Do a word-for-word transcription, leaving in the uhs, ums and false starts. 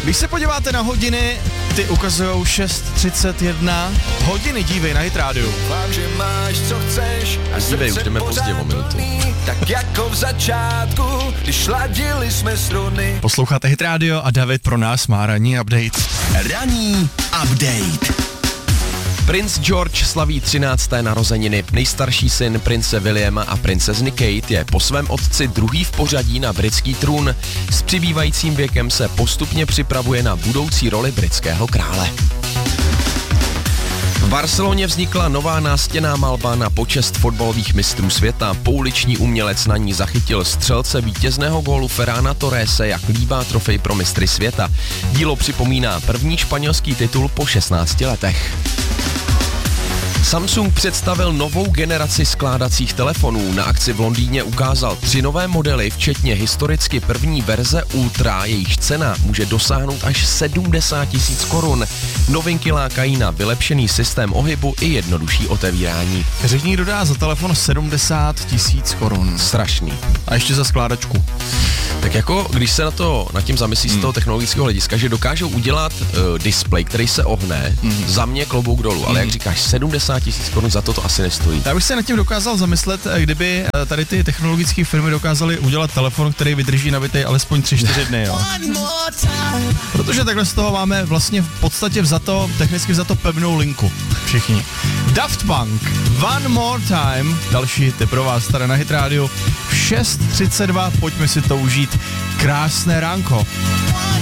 Když se podíváte na hodiny, ty ukazujou šest třicet jedna. Hodiny dívej na Hit Radio. Že máš, co chceš, a Dívej, už jdeme pozdě o minutu. Tak jako v začátku, když ladili jsme struny. Posloucháte Hit Radio a David pro nás má ranní update. Ranní update. Princ George slaví třinácté narozeniny. Nejstarší syn prince Williama a princezny Kate je po svém otci druhý v pořadí na britský trůn. S přibývajícím věkem se postupně připravuje na budoucí roli britského krále. V Barceloně vznikla nová nástěnná malba na počest fotbalových mistrů světa. Pouliční umělec na ní zachytil střelce vítězného gólu Ferrana Torrese, jak líbá trofej pro mistry světa. Dílo připomíná první španělský titul po šestnácti letech. Samsung představil novou generaci skládacích telefonů. Na akci v Londýně ukázal tři nové modely, včetně historicky první verze Ultra, jejíž cena může dosáhnout až sedmdesát tisíc korun. Novinky lákají na vylepšený systém ohybu i jednodušší otevírání. Řekni, kdo dá za telefon sedmdesát tisíc korun. Strašný. A ještě za skládačku. Tak jako, když se na to nad tím zamyslí hmm. z toho technologického hlediska, že dokážou udělat uh, displej, který se ohne, hmm. za mě klobouk dolů, ale jak říkáš, sedmdesát tisíc korun za to to asi nestojí. Já bych se nad tím dokázal zamyslet, kdyby tady ty technologické firmy dokázaly udělat telefon, který vydrží nabitej alespoň tři čtyři dny, jo. Protože takhle z toho máme vlastně v podstatě vzato, technicky vzato pevnou linku. Všichni. Daft Punk, One More Time, další hity pro vás tady na Hit Radio. šest třicet dva, pojďme si to užít. Krásné ránko.